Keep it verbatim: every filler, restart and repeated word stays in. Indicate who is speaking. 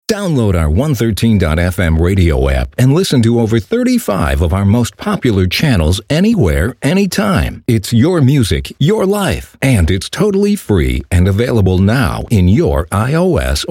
Speaker 1: Download our one thirteen dot f m radio app and listen to over thirty-five of our most popular channels anywhere, anytime. It's your music, your life, and it's totally free and available now in your iOS